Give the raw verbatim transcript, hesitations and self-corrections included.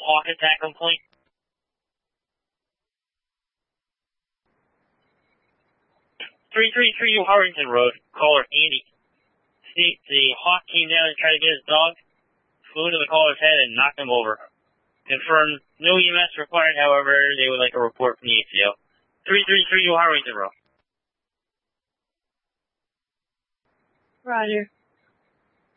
hawk attack complaint. three three three Harrington Road, caller Andy. See, the hawk came down and tried to get his dog, flew into the caller's head and knocked him over. Confirmed, no E M S required, however, they would like a report from the A C O. three three three Harrington Road. Roger.